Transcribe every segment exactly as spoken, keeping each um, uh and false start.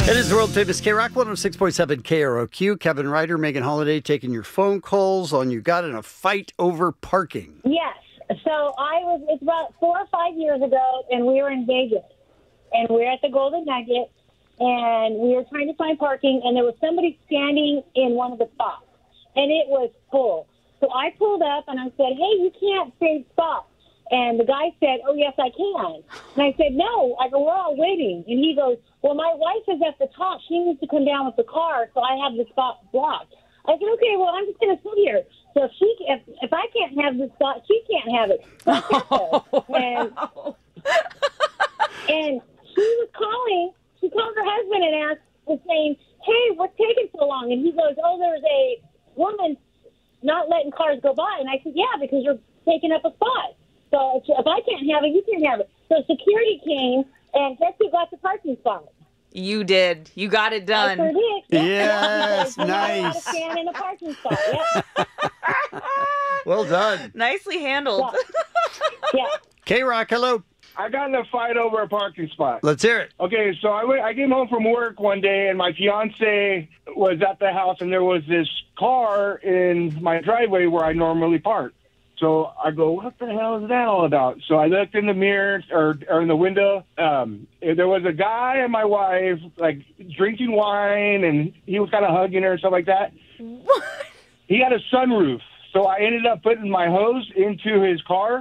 It is the world famous K-Rock one oh six point seven K R O Q. Kevin Ryder, Megan Holiday taking your phone calls on you got in a fight over parking. Yes. So I was, it's about four or five years ago, and we were in Vegas. And we were at the Golden Nugget, and we were trying to find parking, and there was somebody standing in one of the spots. And it was full. So I pulled up, and I said, hey, you can't save spots. And the guy said, oh, yes, I can. And I said, no. I go, we're all waiting. And he goes, well, my wife is at the top. She needs to come down with the car, so I have the spot blocked. I said, okay, well, I'm just going to sit here. So if, she, if, if I can't have the spot, she can't have it. So I sat there. Oh, and, no. and she was calling. She called her husband and asked, was saying, hey, what's taking so long? And he goes, oh, there's a woman not letting cars go by. And I said, yeah, because you're taking up a spot. So if I can't have it, you can't have it. So security came, and guess who got the parking spot? You did. You got it done. I sure did. Yes, So now I know how to nice. stand in a parking spot. Yep. Well done. Nicely handled. Yeah. K-Rock, hello. I got in a fight over a parking spot. Let's hear it. Okay, so I, went, I came home from work one day, and my fiance was at the house, and there was this car in my driveway where I normally park. So I go, what the hell is that all about? So I looked in the mirror or, or in the window. Um, there was a guy and my wife, like, drinking wine, and he was kind of hugging her and stuff like that. What? He had a sunroof. So I ended up putting my hose into his car.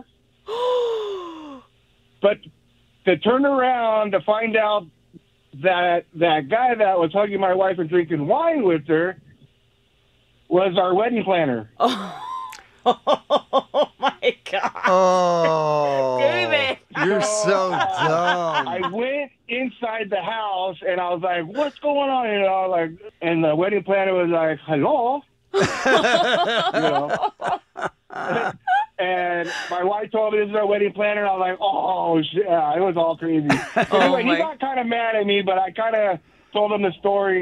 But to turn around to find out that that guy that was hugging my wife and drinking wine with her was our wedding planner. Oh. Oh, my God. Oh. David. You're so dumb. I went inside the house, and I was like, what's going on? And I was like, and the wedding planner was like, hello? You know? And my wife told me this is our wedding planner, and I was like, oh, shit. Yeah, it was all crazy. Oh, Anyway, he my- got kind of mad at me, but I kind of told him the story.